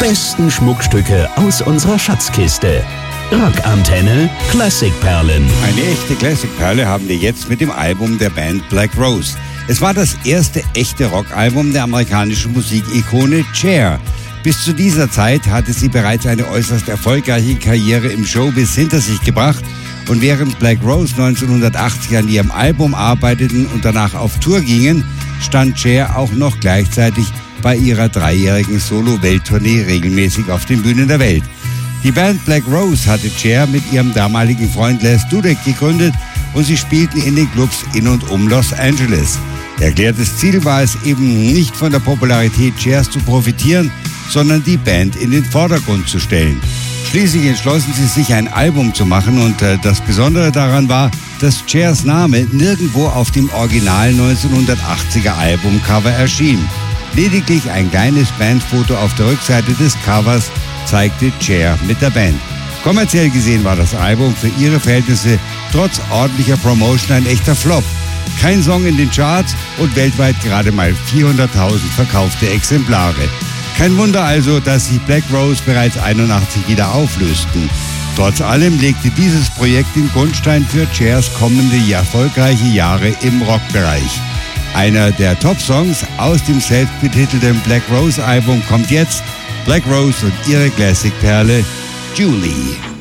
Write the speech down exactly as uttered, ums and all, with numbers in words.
besten Schmuckstücke aus unserer Schatzkiste. Rockantenne Klassikperlen. Eine echte Klassikperle haben wir jetzt mit dem Album der Band Black Rose. Es war das erste echte Rockalbum der amerikanischen Musikikone Cher. Bis zu dieser Zeit hatte sie bereits eine äußerst erfolgreiche Karriere im Showbiz hinter sich gebracht. Und während Black Rose neunzehnhundertachtzig an ihrem Album arbeiteten und danach auf Tour gingen, stand Cher auch noch gleichzeitig bei ihrer dreijährigen Solo-Welttournee regelmäßig auf den Bühnen der Welt. Die Band Black Rose hatte Cher mit ihrem damaligen Freund Les Dudek gegründet und sie spielten in den Clubs in und um Los Angeles. Erklärtes Ziel war es eben nicht von der Popularität Chers zu profitieren, sondern die Band in den Vordergrund zu stellen. Schließlich entschlossen sie sich, ein Album zu machen und äh, das Besondere daran war, dass Chers Name nirgendwo auf dem Original neunzehnhundertachtziger Albumcover erschien. Lediglich ein kleines Bandfoto auf der Rückseite des Covers zeigte Cher mit der Band. Kommerziell gesehen war das Album für ihre Verhältnisse trotz ordentlicher Promotion ein echter Flop. Kein Song in den Charts und weltweit gerade mal vierhunderttausend verkaufte Exemplare. Kein Wunder also, dass sich Black Rose bereits einundachtzig wieder auflösten. Trotz allem legte dieses Projekt den Grundstein für Chers kommende erfolgreiche Jahre im Rockbereich. Einer der Top-Songs aus dem selbstbetitelten Black Rose Album kommt jetzt. Black Rose und ihre Klassikperle Julie.